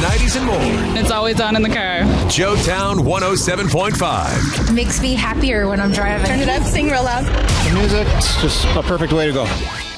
90s and more. It's always on in the car. Joetown 107.5. Makes me happier when I'm driving. Turn it up, sing real loud. The music, it's just a perfect way to go.